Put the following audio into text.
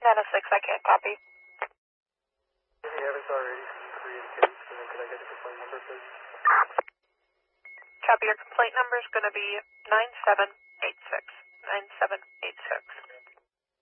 906, I can't copy. You haven't already created a case, and then could I get the complaint number, please? Copy, your complaint number is going to be 9786. 9786.